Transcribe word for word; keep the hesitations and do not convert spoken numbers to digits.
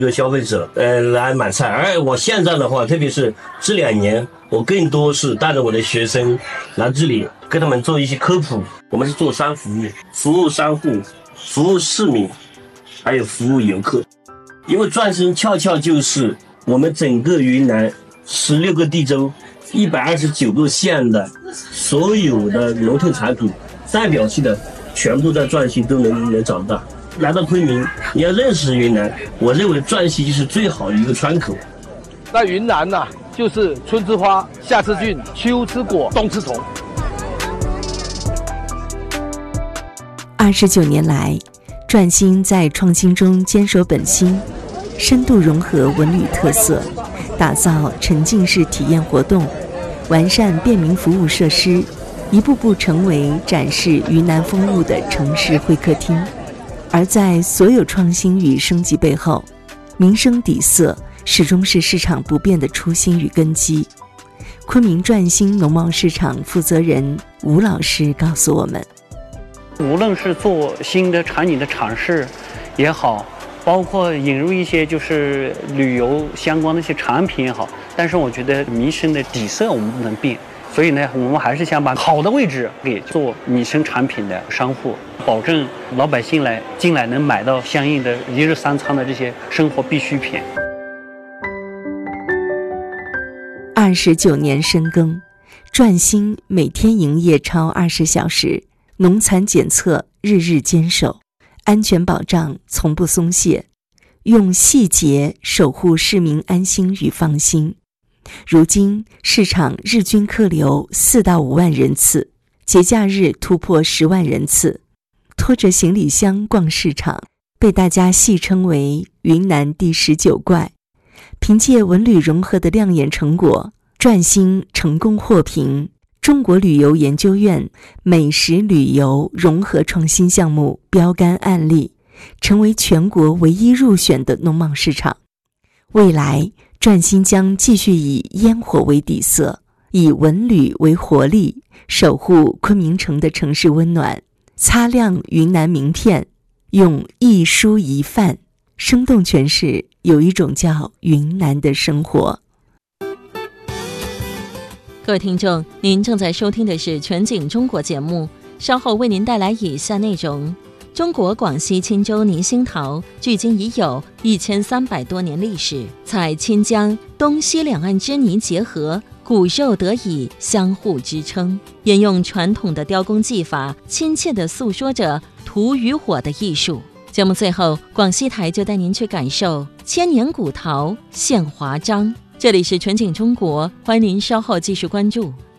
一个消费者呃来买菜。而我现在的话，特别是这两年，我更多是带着我的学生来这里跟他们做一些科普。我们是做商服务，服务商户，服务市民，还有服务游客。因为转心恰恰就是我们整个云南十六个地州一百二十九个县的所有的农特产品代表性的全部在转心都能能找到。来到昆明，你要认识云南，我认为转心就是最好的一个窗口。 在云南呢、啊，就是春吃花，夏吃菌，秋吃果，冬吃虫。 二十九年来，转心在创新中坚守本心，深度融合文旅特色，打造沉浸式体验活动，完善便民服务设施，一步步成为展示云南风物的城市会客厅。而在所有创新与升级背后，民生底色始终是市场不变的初心与根基。昆明转心农贸市场负责人吴老师告诉我们， 无论是做新的场景的尝试也好，包括引入一些就是旅游相关的一些产品也好，但是我觉得民生的底色我们不能变，所以呢，我们还是想把好的位置给做民生产品的商户，保证老百姓来进来能买到相应的一日三餐的这些生活必需品。 二十九年深耕，转心每天营业超二十小时，农残检测日日坚守，安全保障从不松懈，用细节守护市民安心与放心。如今市场日均客流四到五万人次，节假日突破十万人次，拖着行李箱逛市场，被大家戏称为云南第十九怪。凭借文旅融合的亮眼成果，转心成功获评中国旅游研究院美食旅游融合创新项目标杆案例，成为全国唯一入选的农贸市场。未来转心将继续以烟火为底色，以文旅为活力，守护昆明城的城市温暖，擦亮云南名片，用一蔬一饭生动诠释有一种叫云南的生活。 各位听众，您正在收听的是全景中国节目，稍后为您带来以下内容。中国广西钦州泥兴陶距今已有一千三百多年历史，采钦江东西两岸之泥结合，骨肉得以相互支撑，沿用传统的雕工技法，亲切地诉说着土与火的艺术。节目最后，广西台就带您去感受千年古陶现华章。这里是全景中国，欢迎您稍后继续关注。